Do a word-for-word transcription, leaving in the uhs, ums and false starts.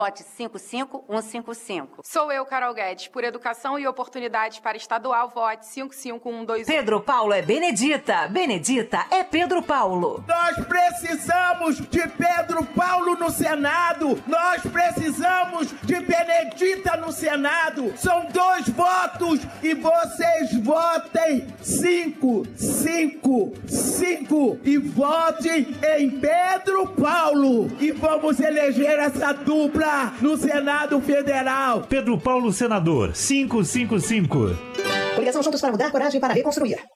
Vote cinco cinco um cinco cinco. Sou eu, Carol Guedes. Por educação e oportunidades para estadual, vote cinco cinco um dois um. Pedro Paulo é Benedita. Benedita é Pedro Paulo. Nós precisamos de Pedro Paulo no Senado. Nós precisamos de Benedita no Senado. São dois votos e vocês votem cinco, cinco, cinco e votem em Pedro Paulo. E vamos eleger essa dupla no Senado Federal. Pedro Paulo, senador, cinco cinco cinco. Coligação Juntos para Mudar, coragem para reconstruir.